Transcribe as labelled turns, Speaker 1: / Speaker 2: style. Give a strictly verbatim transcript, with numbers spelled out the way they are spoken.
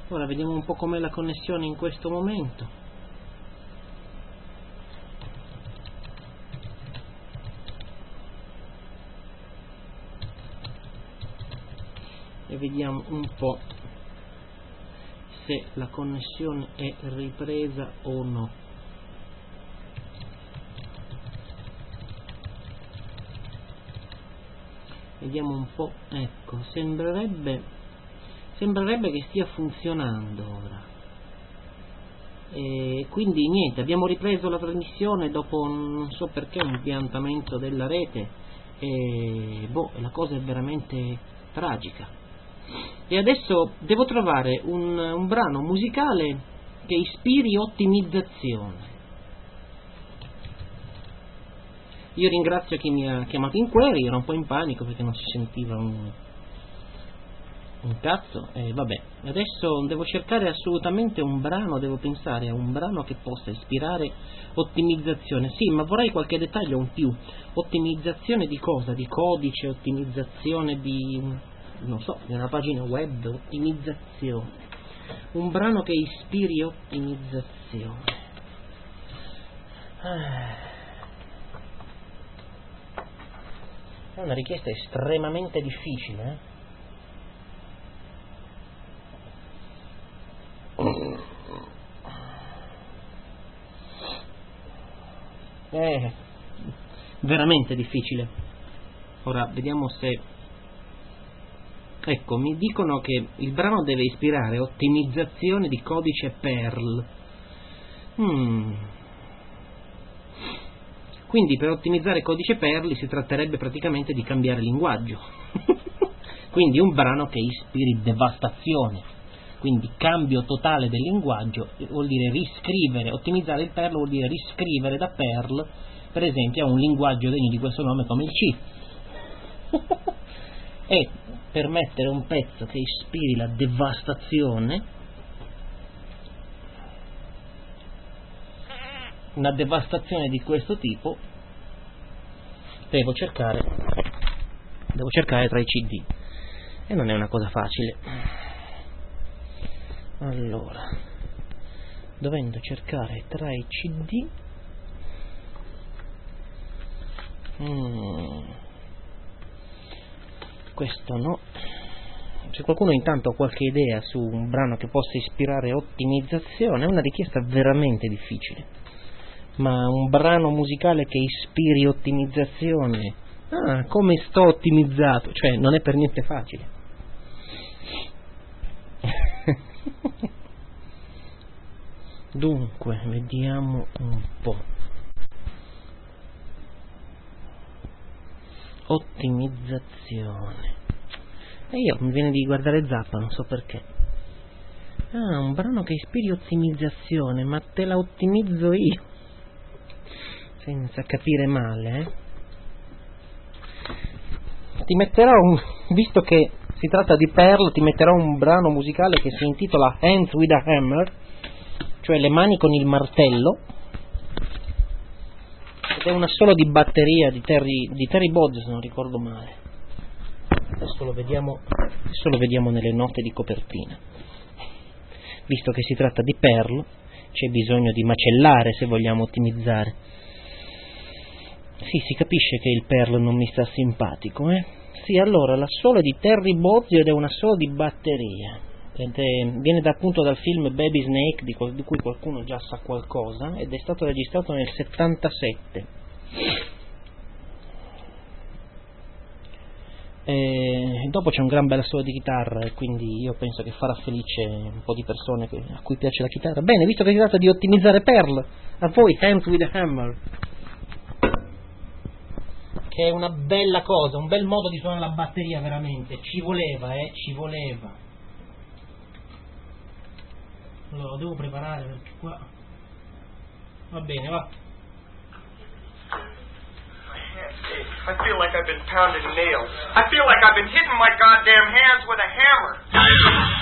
Speaker 1: Ora vediamo un po' com'è la connessione in questo momento. E vediamo un po' se la connessione è ripresa o no. Vediamo un po', ecco, sembrerebbe sembrerebbe che stia funzionando ora. E quindi niente, abbiamo ripreso la trasmissione dopo non so perché un piantamento della rete e boh, la cosa è veramente tragica. E adesso devo trovare un, un brano musicale che ispiri ottimizzazione. Io ringrazio chi mi ha chiamato in query, ero un po' in panico perché non si sentiva un, un cazzo, e vabbè, adesso devo cercare assolutamente un brano, devo pensare a un brano che possa ispirare ottimizzazione. Sì, ma vorrei qualche dettaglio in più. Ottimizzazione di cosa? Di codice, ottimizzazione di, non so, di una pagina web, ottimizzazione. Un brano che ispiri ottimizzazione. Ah. È una richiesta estremamente difficile, eh? È veramente difficile. Ora vediamo se... Ecco, mi dicono che il brano deve ispirare ottimizzazione di codice Perl. Hmm... Quindi per ottimizzare codice Perl si tratterebbe praticamente di cambiare linguaggio. Quindi un brano che ispiri devastazione. Quindi cambio totale del linguaggio vuol dire riscrivere, ottimizzare il Perl vuol dire riscrivere da Perl, per esempio, a un linguaggio degno di questo nome come il C. E per mettere un pezzo che ispiri la devastazione, una devastazione di questo tipo, devo cercare devo cercare tra i C D e non è una cosa facile. Allora, dovendo cercare tra i C D, mm, questo no. Se qualcuno intanto ha qualche idea su un brano che possa ispirare ottimizzazione, è una richiesta veramente difficile. Ma un brano musicale che ispiri ottimizzazione, ah, come sto ottimizzato, cioè non è per niente facile. Dunque, vediamo un po'. Ottimizzazione. E io mi viene di guardare Zappa, non so perché. Ah, un brano che ispiri ottimizzazione, ma te la ottimizzo io. Senza capire male, eh? Ti metterò un, visto che si tratta di Perl, ti metterò un brano musicale che si intitola Hands with a Hammer, cioè le mani con il martello, ed è una solo di batteria di Terry, di Terry Bozzio, se non ricordo male. Adesso lo vediamo, adesso lo vediamo nelle note di copertina. Visto che si tratta di Perl, c'è bisogno di macellare se vogliamo ottimizzare. Sì, si capisce che il Perl non mi sta simpatico, eh? Sì, allora, la sola di Terry Bozzio ed è una sola di batteria. Ed è, viene da, appunto dal film Baby Snake, di, di cui qualcuno già sa qualcosa, ed è stato registrato nel settantasette. E dopo c'è un gran bel assolo di chitarra, e quindi io penso che farà felice un po' di persone che, a cui piace la chitarra. Bene, visto che si tratta di ottimizzare Perl, a voi Hands with a Hammer, che è una bella cosa, un bel modo di suonare la batteria, veramente, ci voleva, eh, ci voleva. Allora, lo devo preparare perché qua... Va bene, va.
Speaker 2: I feel like I've been pounding nails. I feel like I've been hitting my goddamn hands with a hammer.